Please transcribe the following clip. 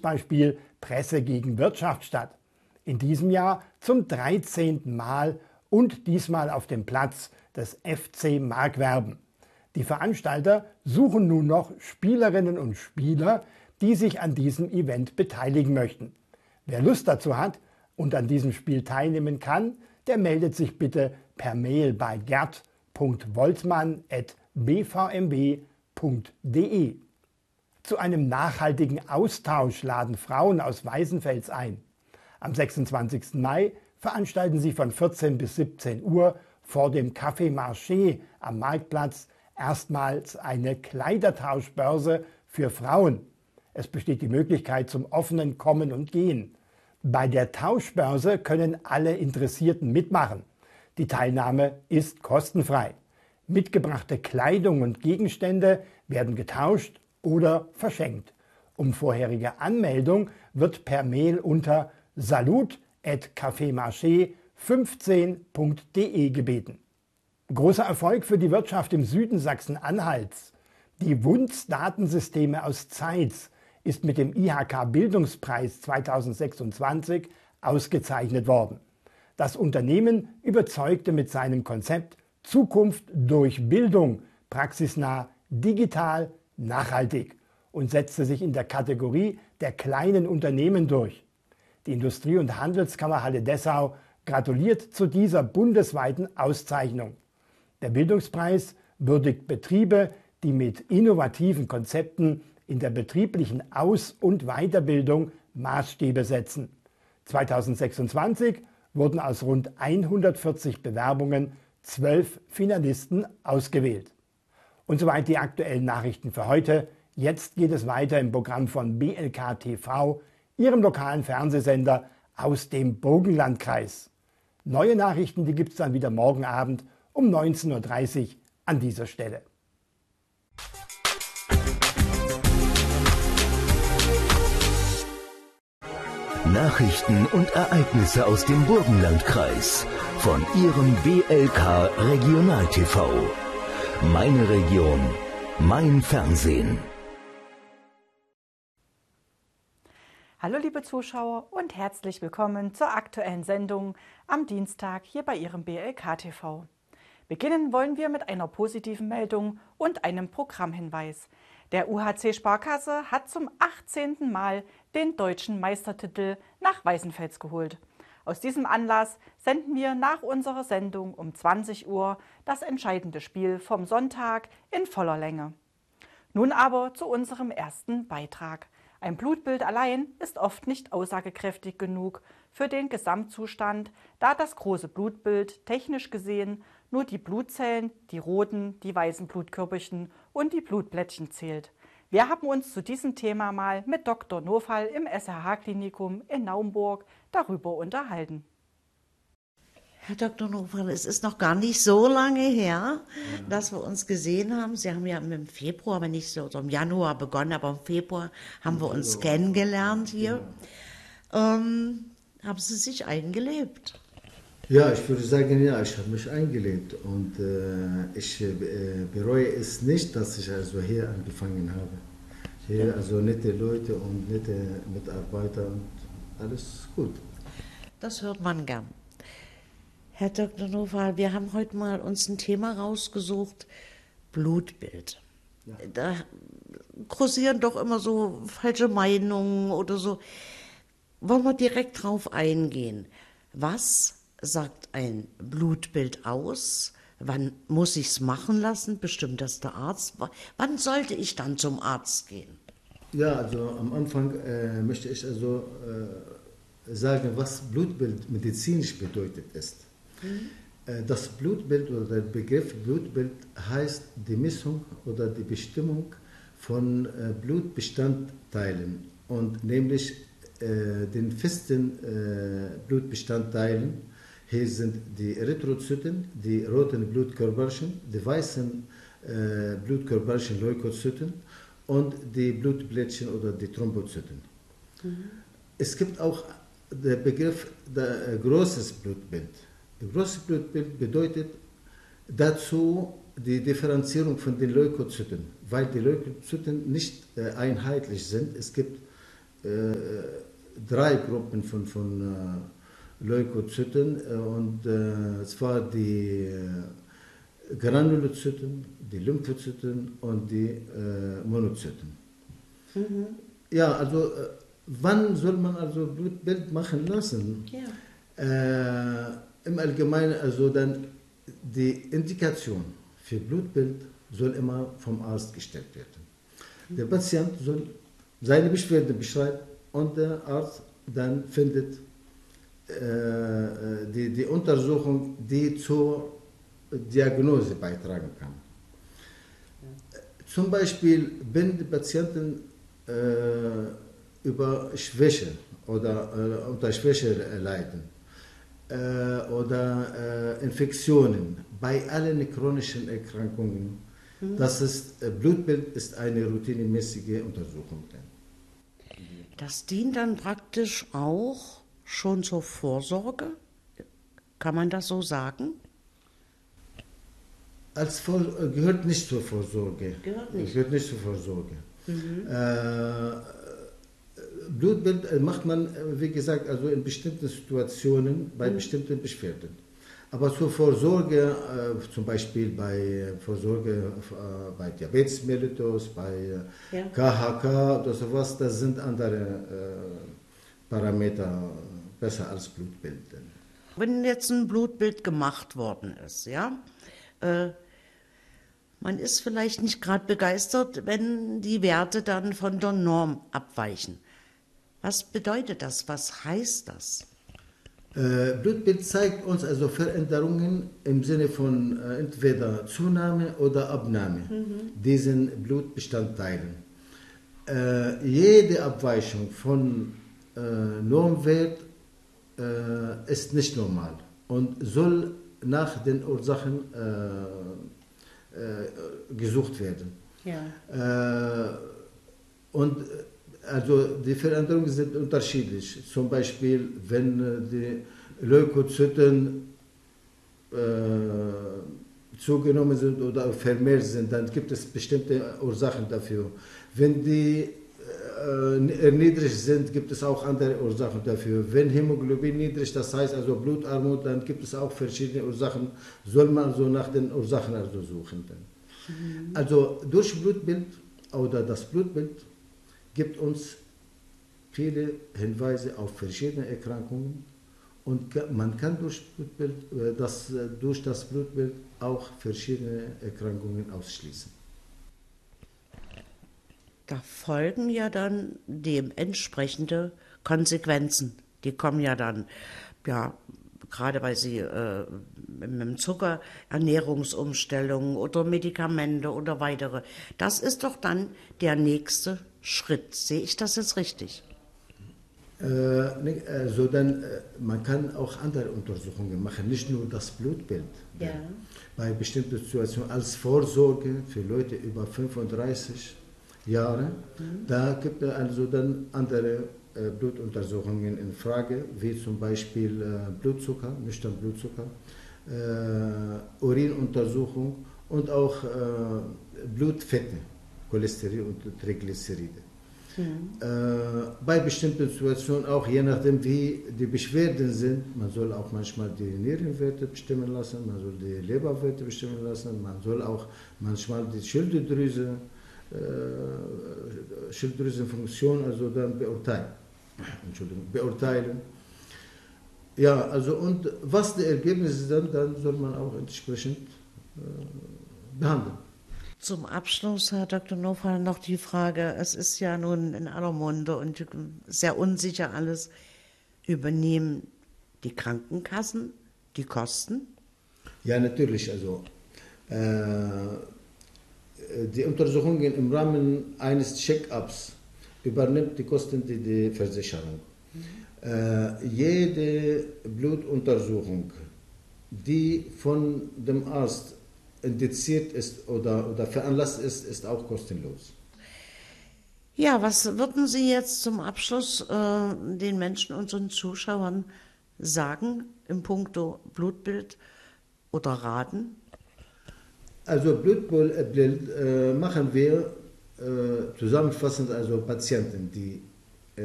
Fußballspiel Presse gegen Wirtschaft statt. In diesem Jahr zum 13. Mal und diesmal auf dem Platz des FC Markwerben. Die Veranstalter suchen nun noch Spielerinnen und Spieler, die sich an diesem Event beteiligen möchten. Wer Lust dazu hat und an diesem Spiel teilnehmen kann, der meldet sich bitte per Mail bei gerd.woltmann@bvmw.de. Zu einem nachhaltigen Austausch laden Frauen aus Weißenfels ein. Am 26. Mai veranstalten sie von 14 bis 17 Uhr vor dem Café Marché am Marktplatz erstmals eine Kleidertauschbörse für Frauen. Es besteht die Möglichkeit zum offenen Kommen und Gehen. Bei der Tauschbörse können alle Interessierten mitmachen. Die Teilnahme ist kostenfrei. Mitgebrachte Kleidung und Gegenstände werden getauscht oder verschenkt. Um vorherige Anmeldung wird per Mail unter salut@cafemarché15.de gebeten. Großer Erfolg für die Wirtschaft im Süden Sachsen-Anhalts. Die Wunz-Datensysteme aus Zeitz ist mit dem IHK-Bildungspreis 2026 ausgezeichnet worden. Das Unternehmen überzeugte mit seinem Konzept Zukunft durch Bildung, praxisnah, digital, nachhaltig und setzte sich in der Kategorie der kleinen Unternehmen durch. Die Industrie- und Handelskammer Halle Dessau gratuliert zu dieser bundesweiten Auszeichnung. Der Bildungspreis würdigt Betriebe, die mit innovativen Konzepten in der betrieblichen Aus- und Weiterbildung Maßstäbe setzen. 2026 wurden aus rund 140 Bewerbungen 12 Finalisten ausgewählt. Und soweit die aktuellen Nachrichten für heute. Jetzt geht es weiter im Programm von BLK TV, Ihrem lokalen Fernsehsender aus dem Burgenlandkreis. Neue Nachrichten, die gibt es dann wieder morgen Abend um 19:30 Uhr an dieser Stelle. Nachrichten und Ereignisse aus dem Burgenlandkreis von Ihrem BLK Regional TV. Meine Region, mein Fernsehen. Hallo liebe Zuschauer und herzlich willkommen zur aktuellen Sendung am Dienstag hier bei Ihrem BLK TV. Beginnen wollen wir mit einer positiven Meldung und einem Programmhinweis. Der UHC Sparkasse hat zum 18. Mal den deutschen Meistertitel nach Weißenfels geholt. Aus diesem Anlass senden wir nach unserer Sendung um 20 Uhr das entscheidende Spiel vom Sonntag in voller Länge. Nun aber zu unserem ersten Beitrag. Ein Blutbild allein ist oft nicht aussagekräftig genug für den Gesamtzustand, da das große Blutbild technisch gesehen nur die Blutzellen, die roten, die weißen Blutkörperchen und die Blutplättchen zählt. Wir haben uns zu diesem Thema mal mit Dr. Nofal im SRH-Klinikum in Naumburg darüber unterhalten. Herr Dr. Nofal, es ist noch gar nicht so lange her, dass wir uns gesehen haben. Sie haben ja im Februar, wenn nicht so, oder im Januar begonnen, aber im Februar haben wir uns kennengelernt hier. Haben Sie sich eingelebt? Ja, ich würde sagen, ja, ich habe mich eingelebt und ich bereue es nicht, dass ich also hier angefangen habe. Hier also nette Leute und nette Mitarbeiter und alles gut. Das hört man gern. Herr Dr. Nofal, wir haben heute mal uns ein Thema rausgesucht, Blutbild. Ja. Da kursieren doch immer so falsche Meinungen oder so. Wollen wir direkt drauf eingehen? Was sagt ein Blutbild aus? Wann muss ich es machen lassen? Bestimmt das der Arzt. Wann sollte ich dann zum Arzt gehen? Ja, also am Anfang möchte ich also sagen, was Blutbild medizinisch bedeutet ist. Das Blutbild oder der Begriff Blutbild heißt die Messung oder die Bestimmung von Blutbestandteilen und nämlich den festen Blutbestandteilen. Hier sind die Erythrozyten, die roten Blutkörperchen, die weißen Blutkörperchen, Leukozyten und die Blutplättchen oder die Thrombozyten. Es gibt auch den Begriff großes Blutbild. Das große Blutbild bedeutet dazu die Differenzierung von den Leukozyten, weil die Leukozyten nicht einheitlich sind. Es gibt drei Gruppen von Leukozyten, und zwar die Granulozyten, die Lymphozyten und die Monozyten. Mhm. Ja, also wann soll man also Blutbild machen lassen? Ja. Im Allgemeinen, also dann die Indikation für Blutbild soll immer vom Arzt gestellt werden. Mhm. Der Patient soll seine Beschwerde beschreiben und der Arzt dann findet die Untersuchung, die zur Diagnose beitragen kann. Zum Beispiel, wenn die Patienten über Schwäche oder unter Schwäche leiden oder Infektionen, bei allen chronischen Erkrankungen, das ist, Blutbild ist eine routinemäßige Untersuchung. Das dient dann praktisch auch schon zur Vorsorge? Kann man das so sagen? Gehört nicht zur Vorsorge. Gehört nicht zur Vorsorge. Mhm. Blutbild macht man, wie gesagt, also in bestimmten Situationen bei bestimmten Beschwerden. Aber zur Vorsorge, zum Beispiel bei Vorsorge bei Diabetes mellitus, bei KHK oder sowas, das sind andere Parameter besser als Blutbild. Wenn jetzt ein Blutbild gemacht worden ist, ja, man ist vielleicht nicht gerade begeistert, wenn die Werte dann von der Norm abweichen. Was bedeutet das? Was heißt das? Blutbild zeigt uns also Veränderungen im Sinne von entweder Zunahme oder Abnahme diesen Blutbestandteilen. Jede Abweichung von Normwert ist nicht normal und soll nach den Ursachen gesucht werden. Ja. Und also die Veränderungen sind unterschiedlich. Zum Beispiel, wenn die Leukozyten zugenommen sind oder vermehrt sind, dann gibt es bestimmte Ursachen dafür. Wenn die erniedrigt sind, gibt es auch andere Ursachen dafür. Wenn Hämoglobin niedrig, das heißt also Blutarmut, dann gibt es auch verschiedene Ursachen. Soll man so nach den Ursachen also suchen. Also durch Blutbild oder das Blutbild gibt uns viele Hinweise auf verschiedene Erkrankungen und man kann durch das Blutbild auch verschiedene Erkrankungen ausschließen. Da folgen ja dann dementsprechende Konsequenzen. Die kommen ja dann, ja, gerade weil Sie mit dem Zucker, Ernährungsumstellungen oder Medikamente oder weitere. Das ist doch dann der nächste Schritt. Sehe ich das jetzt richtig? Also dann, man kann auch andere Untersuchungen machen, nicht nur das Blutbild. Ja. Bei bestimmten Situationen als Vorsorge für Leute über 35 Jahre, da gibt es also dann andere Blutuntersuchungen in Frage, wie zum Beispiel Blutzucker, nüchtern Blutzucker, Urinuntersuchung und auch Blutfette, Cholesterin und Triglyceride. Bei bestimmten Situationen auch, je nachdem wie die Beschwerden sind, man soll auch manchmal die Nierenwerte bestimmen lassen, man soll die Leberwerte bestimmen lassen, man soll auch manchmal die Schilddrüsenfunktion also dann beurteilen. Ja, also und was die Ergebnisse sind, dann soll man auch entsprechend behandeln. Zum Abschluss, Herr Dr. Nowal, noch die Frage, es ist ja nun in aller Munde und sehr unsicher alles, übernehmen die Krankenkassen die Kosten? Ja, natürlich, also die Untersuchungen im Rahmen eines Check-ups übernimmt die Kosten die Versicherung. Jede Blutuntersuchung, die von dem Arzt indiziert ist oder veranlasst ist, ist auch kostenlos. Ja, was würden Sie jetzt zum Abschluss den Menschen, unseren Zuschauern sagen in puncto Blutbild oder raten? Also Blutbild machen wir zusammenfassend, also Patienten, die